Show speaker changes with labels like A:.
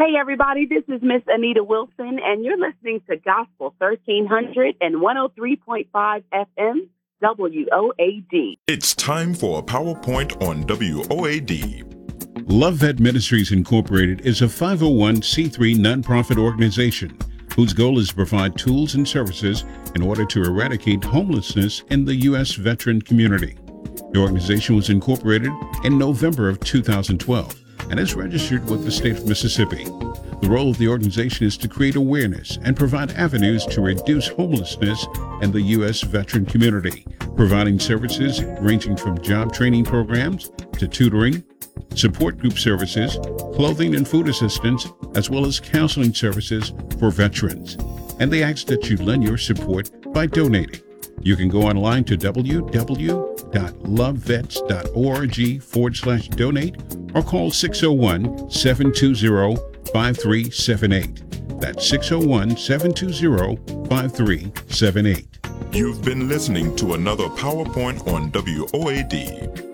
A: Hey, everybody, this is Miss Anita Wilson, and you're listening to Gospel 1300 and 103.5 FM WOAD.
B: It's time for a PowerPoint on WOAD.
C: Love Vet Ministries Incorporated is a 501c3 nonprofit organization whose goal is to provide tools and services in order to eradicate homelessness in the U.S. veteran community. The organization was incorporated in November of 2012 and is registered with the state of Mississippi. The role of the organization is to create awareness and provide avenues to reduce homelessness in the U.S. veteran community, providing services ranging from job training programs to tutoring, support group services, clothing and food assistance, as well as counseling services for veterans. And they ask that you lend your support by donating. You can go online to www.lovevets.org/donate or call 601-720-5378. That's 601-720-5378.
B: You've been listening to another PowerPoint on WOAD.